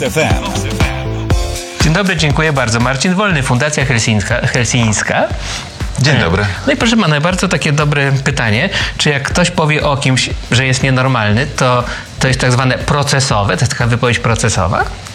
FM. Dzień dobry, dziękuję bardzo. Marcin Wolny, Fundacja Helsińska. Dzień dobry. No i proszę pana, bardzo takie dobre pytanie. Czy jak ktoś powie o kimś, że jest nienormalny, to jest tak zwane procesowe? To jest taka wypowiedź procesowa?